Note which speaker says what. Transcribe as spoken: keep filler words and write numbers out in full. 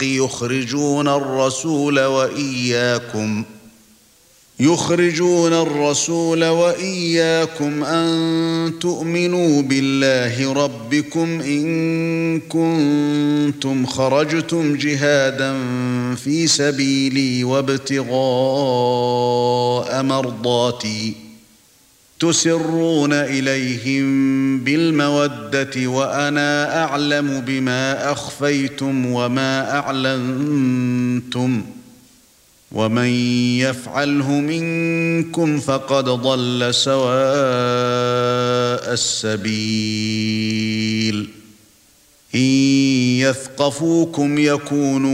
Speaker 1: يخرجون الرسول وإياكم يخرجون الرسول وإياكم أن تؤمنوا بالله ربكم إن كنتم خرجتم جهادا في سبيلي وابتغاء مرضاتي تسرون إليهم بالمودة وأنا أعلم بما أخفيتم وما أعلنتم ومن يفعله منكم فقد ضل سواء السبيل إن يثقفوكم يكونوا